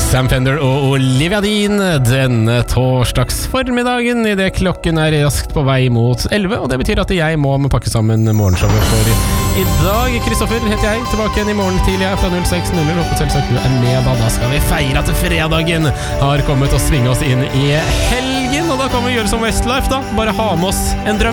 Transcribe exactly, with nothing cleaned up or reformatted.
Sam Fender og Olivia Dean denne torsdagsformiddagen i det klokken er raskt på vei mot elleve, og det betyr at jeg må pakke sammen morgenshowet for i dag. Kristoffer heter jeg, tilbake igjen i morgen tidlig fra null seks null null. Håper selvsagt du er med da, da skal vi feire at fredagen har kommet og svinge oss inn i helgen, og da kan vi gjøre som Westlife da, bare ha med oss en drøm.